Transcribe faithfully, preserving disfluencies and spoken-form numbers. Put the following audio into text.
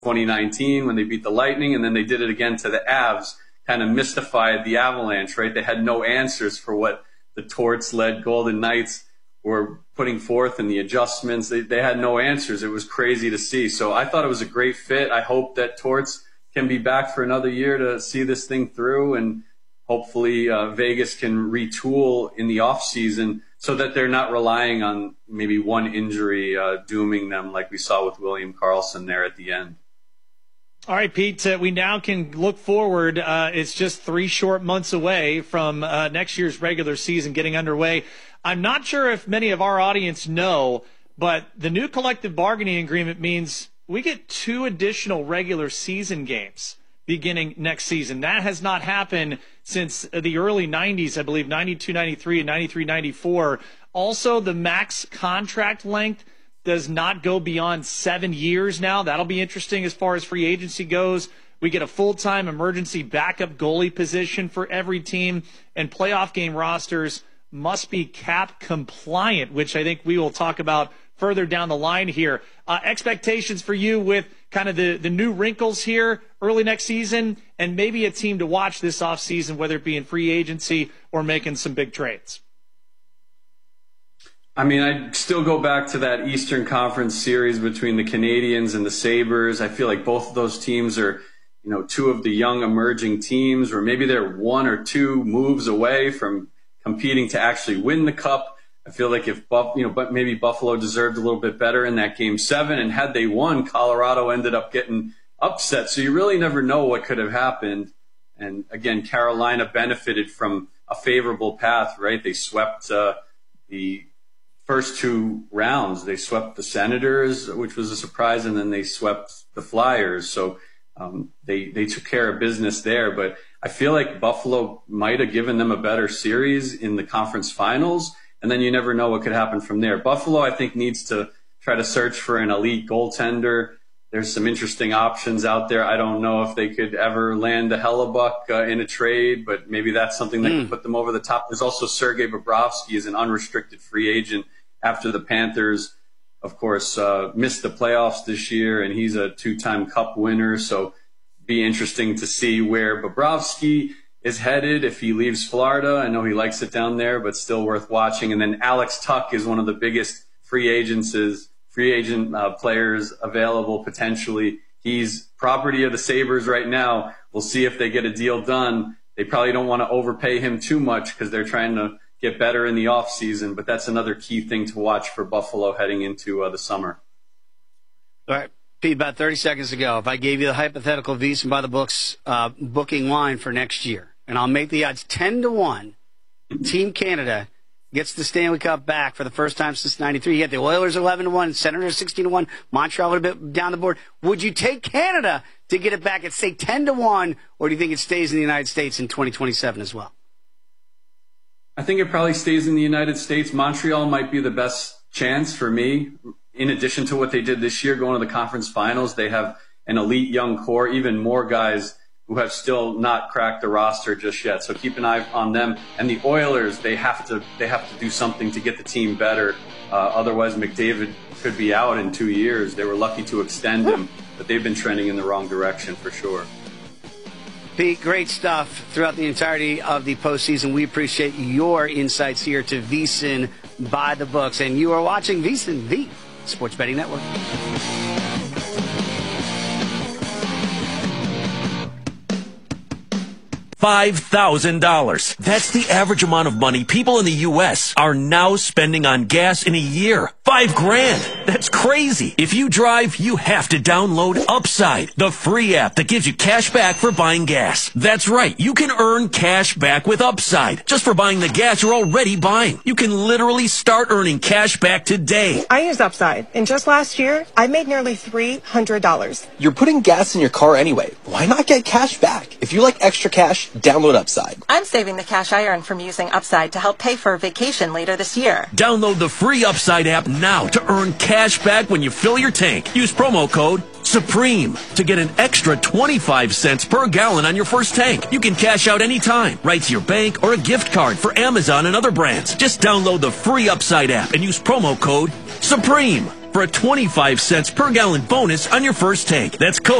twenty nineteen when they beat the Lightning, and then they did it again to the Avs, kind of mystified the Avalanche, right? They had no answers for what the Torts-led Golden Knights were putting forth and the adjustments. They, they had no answers. It was crazy to see. So I thought it was a great fit. I hope that Torts can be back for another year to see this thing through, and hopefully uh, Vegas can retool in the offseason so that they're not relying on maybe one injury uh, dooming them like we saw with William Karlsson there at the end. All right, Pete, uh, we now can look forward. Uh, it's just three short months away from uh, next year's regular season getting underway. I'm not sure if many of our audience know, but the new collective bargaining agreement means we get two additional regular season games beginning next season. That has not happened since the early nineties, I believe, ninety-two ninety-three and ninety-three ninety-four. Also, the max contract length does not go beyond seven years now. That'll be interesting as far as free agency goes. We get a full-time emergency backup goalie position for every team, and playoff game rosters must be cap compliant, which I think we will talk about further down the line here. Uh, expectations for you with kind of the, the new wrinkles here early next season, and maybe a team to watch this offseason, whether it be in free agency or making some big trades. I mean, I still go back to that Eastern Conference series between the Canadiens and the Sabres. I feel like both of those teams are, you know, two of the young emerging teams, or maybe they're one or two moves away from competing to actually win the Cup. I feel like if Buff, you know, but maybe Buffalo deserved a little bit better in that game seven, and had they won, Colorado ended up getting upset. So you really never know what could have happened. And again, Carolina benefited from a favorable path, right? They swept uh, the first two rounds. They swept the Senators, which was a surprise, and then they swept the Flyers. So um, they they took care of business there. But I feel like Buffalo might have given them a better series in the conference finals, and then you never know what could happen from there. Buffalo, I think, needs to try to search for an elite goaltender. There's some interesting options out there. I don't know if they could ever land a Hellebuck uh, in a trade, but maybe that's something that mm. could put them over the top. There's also Sergei Bobrovsky is an unrestricted free agent after the Panthers, of course, uh, missed the playoffs this year, and he's a two-time Cup winner. So be interesting to see where Bobrovsky is headed if he leaves Florida. I know he likes it down there, but still worth watching. And then Alex Tuch is one of the biggest free agents, free agent uh, players available potentially. He's property of the Sabres right now. We'll see if they get a deal done. They probably don't want to overpay him too much because they're trying to get better in the offseason, but that's another key thing to watch for Buffalo heading into uh, the summer. All right, Pete, about thirty seconds ago, if I gave you the hypothetical VSiN by the books uh, booking line for next year, and I'll make the odds ten to one, Team Canada gets the Stanley Cup back for the first time since ninety-three. You had the Oilers eleven to one, Senators sixteen to one, Montreal a bit down the board. Would you take Canada to get it back at, say, ten to one, or do you think it stays in the United States in twenty twenty-seven as well? I think it probably stays in the United States. Montreal might be the best chance for me. In addition to what they did this year, going to the conference finals, they have an elite young core, even more guys who have still not cracked the roster just yet. So keep an eye on them. And the Oilers, they have to they have to do something to get the team better. Uh, otherwise, McDavid could be out in two years. They were lucky to extend him, but they've been trending in the wrong direction for sure. Pete, great stuff throughout the entirety of the postseason. We appreciate your insights here to VSiN by the books. And you are watching VSiN, the Sports Betting Network. five thousand dollars. That's the average amount of money people in the U S are now spending on gas in a year. Five grand. That's crazy. If you drive, you have to download Upside, the free app that gives you cash back for buying gas. That's right. You can earn cash back with Upside just for buying the gas you're already buying. You can literally start earning cash back today. I use Upside, and just last year, I made nearly three hundred dollars. You're putting gas in your car anyway. Why not get cash back? If you like extra cash, download Upside. I'm saving the cash I earn from using Upside to help pay for a vacation later this year. Download the free Upside app now to earn cash back when you fill your tank. Use promo code SUPREME to get an extra twenty-five cents per gallon on your first tank. You can cash out anytime, right to your bank or a gift card for Amazon and other brands. Just download the free Upside app and use promo code SUPREME. for a twenty-five cents per gallon bonus on your first tank. That's code